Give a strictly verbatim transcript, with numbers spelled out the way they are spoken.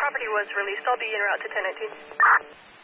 property was released. I'll be en route to ten nineteen.